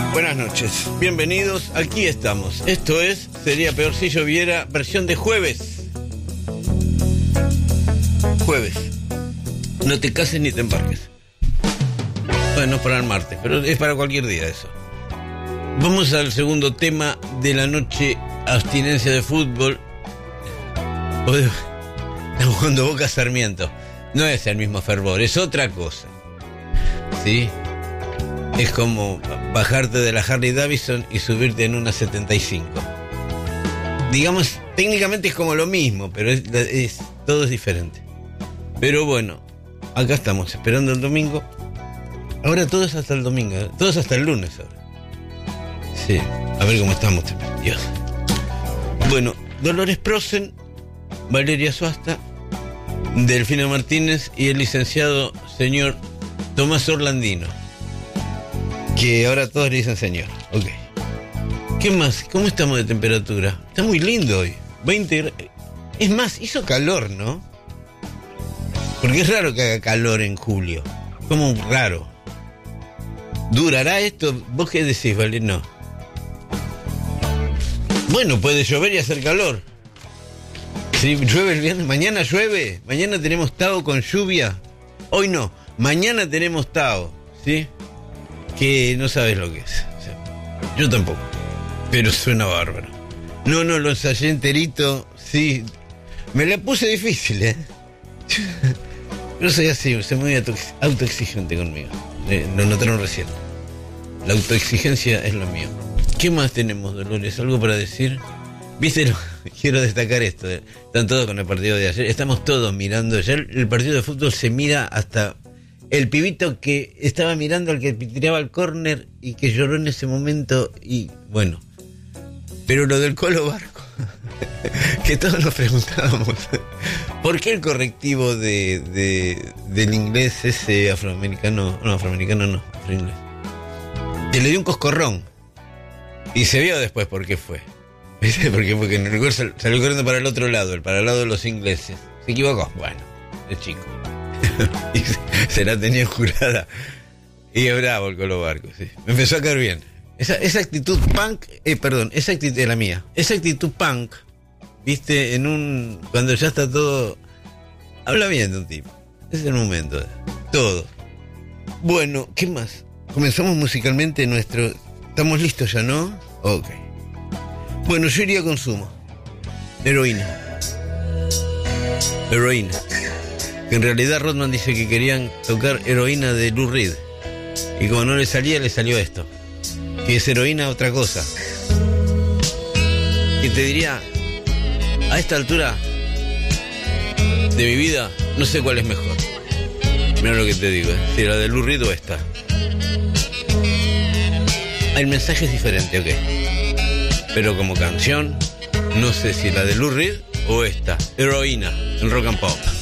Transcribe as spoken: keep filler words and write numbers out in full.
Buenas noches, bienvenidos, aquí estamos. Esto es Sería Peor Si Lloviera, versión de jueves. Jueves. No te cases ni te embarques. Bueno, no para el martes, pero es para cualquier día eso. Vamos al segundo tema de la noche, abstinencia de fútbol. Estamos jugando Boca Sarmiento. No es el mismo fervor, es otra cosa. ¿Sí? Es como bajarte de la Harley Davidson y subirte en una setenta y cinco. Digamos, técnicamente es como lo mismo, pero es, es, todo es diferente. Pero bueno, acá estamos esperando el domingo. Ahora todo es hasta el domingo, todo es hasta el lunes ahora. Sí, a ver cómo estamos. Dios. Bueno, Dolores Prosen, Valeria Suasta, Delfina Martínez y el licenciado señor Tomás Orlandino, que ahora todos le dicen señor. Ok. ¿Qué más? ¿Cómo estamos de temperatura? Está muy lindo hoy. veinte. Es más, hizo calor, ¿no? Porque es raro que haga calor en julio. Como raro. ¿Durará esto? ¿Vos qué decís, Vale? No. Bueno, puede llover y hacer calor. Si llueve el viernes, mañana llueve. Mañana tenemos Tao con lluvia. Hoy no. Mañana tenemos Tao, ¿sí? Que no sabes lo que es. O sea, yo tampoco. Pero suena bárbaro. No, no, lo ensayé enterito. Sí. Me la puse difícil, ¿eh? Yo soy así, soy muy autoexigente conmigo. Eh, lo notaron recién. La autoexigencia es lo mío. ¿Qué más tenemos, Dolores? ¿Algo para decir? ¿Viste? Lo, quiero destacar esto. Eh. Están todos con el partido de ayer. Estamos todos mirando. Ya el, el partido de fútbol se mira hasta el pibito que estaba mirando al que tiraba el córner y que lloró en ese momento. Y bueno. Pero lo del Colo Barco, que todos nos preguntábamos, ¿por qué el correctivo de, de del inglés ese afroamericano, no, afroamericano no, afroinglés, que le dio un coscorrón? Y se vio después por qué fue. ¿Viste? Porque, porque en el gol sal, salió corriendo para el otro lado, el para el lado de los ingleses. ¿Se equivocó? Bueno, es chico. Y se, se la tenía jurada. Y es bravo el Colo Barco, sí. Me empezó a caer bien. Esa, esa actitud punk, eh, perdón, esa actitud es la mía. Esa actitud punk, viste, en un... Cuando ya está todo... Habla bien de un tipo. Es el momento. Todo. Bueno, ¿qué más? Comenzamos musicalmente nuestro... ¿Estamos listos ya, no? Ok. Bueno, yo iría a consumo. Heroína. Heroína. Que en realidad Rodman dice que querían tocar Heroína de Lou Reed. Y como no le salía, le salió esto. Que es heroína otra cosa. Y te diría, a esta altura de mi vida, no sé cuál es mejor. Mira lo que te digo, ¿eh? Si la de Lou Reed o esta. El mensaje es diferente, ok. Pero como canción, no sé si la de Lou Reed o esta. Heroína, en Rock and Pop.